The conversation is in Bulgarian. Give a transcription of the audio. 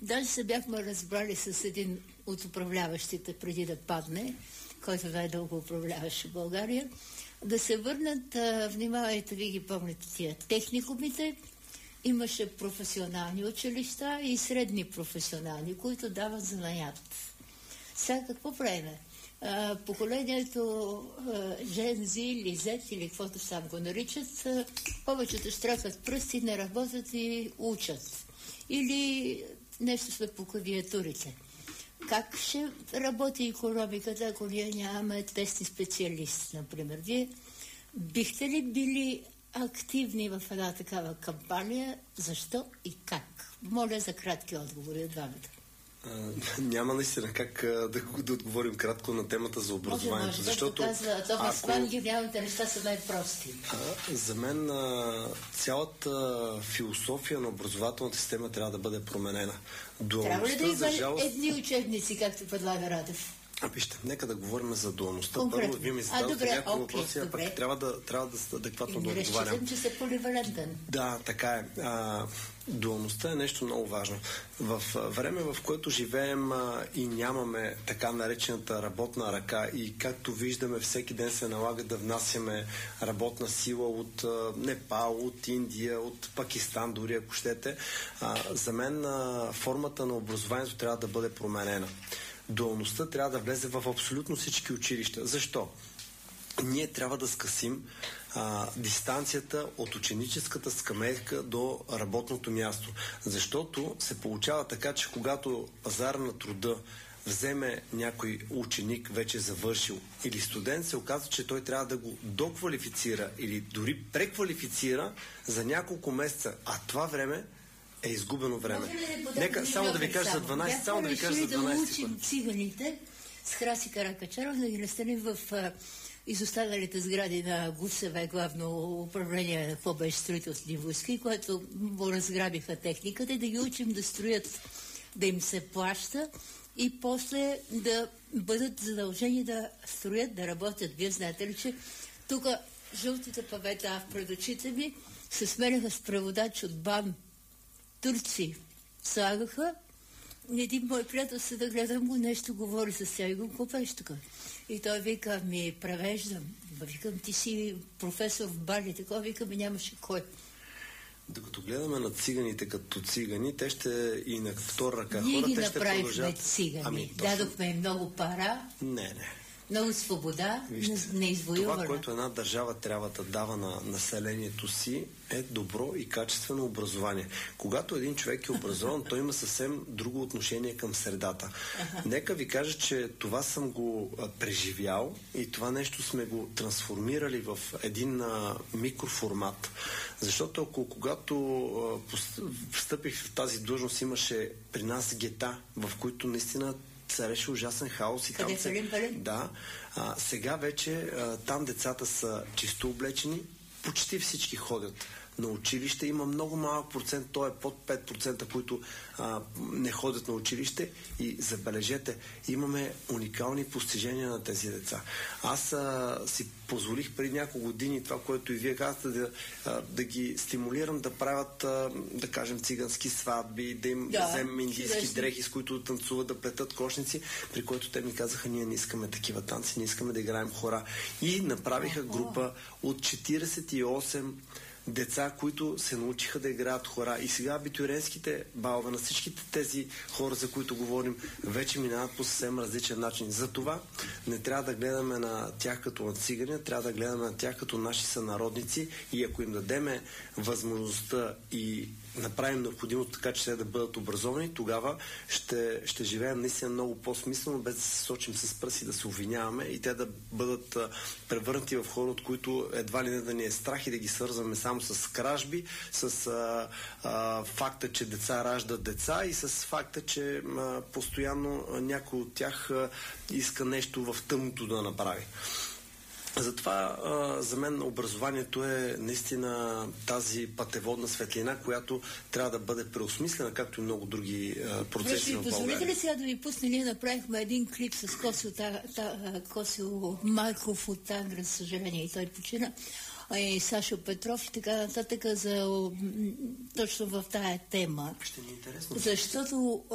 Даже се бяхме разбрали с един от управляващите преди да падне, който най-дълго управляваше България, да се върнат, внимавайте, ви ги помните тия техникумите, имаше професионални училища и средни професионални, които дават занаят. Сега какво правиме? Поколението Жензи или Зет или каквото сам го наричат, повечето штракат пръсти, не работят и учат. Или нещо сме по клавиатурите. Как ще работи икономиката, ако ние нямаме тестни специалисти, например? Вие бихте ли били активни в една такава кампания? Защо и как? Моля за кратки отговори от двамата. Няма наистина как да отговорим кратко на темата за образованието. Може, защото казва Томас Ман, гениалните неща са най-прости. За мен цялата философия на образователната система трябва да бъде променена. Трябва ли да има едни учебници, както предлага Радев? Вижте, нека да говорим за дуалността. Първо, вие ми зададохте някакви въпроси, а пък трябва да адекватно да отговарям. Разчитам, че се поливалентен. Да, така е. Дуалността е нещо много важно. В време, в което живеем и нямаме така наречената работна ръка и както виждаме, всеки ден се налага да внасяме работна сила от Непал, от Индия, от Пакистан, дори ако щете, за мен формата на образованието трябва да бъде променена. Дуалността трябва да влезе в абсолютно всички училища. Защо? Ние трябва да скъсим дистанцията от ученическата скамейка до работното място. Защото се получава така, че когато пазар на труда вземе някой ученик, вече завършил, или студент, се оказва, че той трябва да го доквалифицира или дори преквалифицира за няколко месеца. А това време е изгубено време. Нека само да ви кажа за 12. Само да ви кажа за 12. Да учим циганите с Краси Каракачаров, да ги настаним в изостаналите сгради на ГУСВ, главно управление на какво беше строителствени войски, което му разграбиха техниката, и да ги учим да строят, да им се плаща и после да бъдат задължени да строят, да работят. Вие знаете ли, че тук жълтите павета пред очите ми се сменяха с преводач от БАН. Турци слагаха. Един мой приятел се да гледам го, нещо говори с тя и го, какво правиш тук? И той вика, ми превеждам. Викам, ти си професор в Бали, такова, викам, нямаше кой. Докато гледаме на циганите като цигани, те ще и на втора ръка ние хора, ги те ще направихме цигани. Дадохме им много пара. Не. Много свобода, не извоювана. Това, което една държава трябва да дава на населението си, е добро и качествено образование. Когато един човек е образован, той има съвсем друго отношение към средата. Нека ви кажа, че това съм го преживял и това нещо сме го трансформирали в един микроформат. Защото когато встъпих в тази длъжност, имаше при нас гета, в които наистина цареше ужасен хаос. И къде там да. Сега вече там децата са чисто облечени, почти всички ходят на училище. Има много малък процент, то е под 5%, които не ходят на училище, и забележете, имаме уникални постижения на тези деца. Аз си позволих преди няколко години това, което и вие казвате, да ги стимулирам да правят, да кажем, цигански сватби, да им вземем индийски дрехи, с които да танцуват, да плетат кошници, при което те ми казаха, ние не искаме такива танци, не искаме да играем хора. И направиха група от 48 деца, които се научиха да играят хора. И сега абитуриентските балове на всичките тези хора, за които говорим, вече минават по съвсем различен начин. Затова не трябва да гледаме на тях като на цигани, трябва да гледаме на тях като наши сънародници, и ако им дадеме възможността и направим необходимото така, че те да бъдат образовани, тогава ще живеем наистина много по-смислено, без да се сочим с пръси, да се обвиняваме и те да бъдат превърнати в хора, от които едва ли не да ни е страх и да ги свързваме само с кражби, с факта, че деца раждат деца, и с факта, че постоянно някой от тях иска нещо в тъмното да направи. Затова за мен образованието е наистина тази пътеводна светлина, която трябва да бъде преосмислена, както и много други процеси в България. Позволите ли сега да ви пусне? Ние направихме един клип с Косио Марков от Тангра, за съжаление, и той почина, и Сашо Петров и така нататък, точно в тая тема. Ще ми е интересно. Защото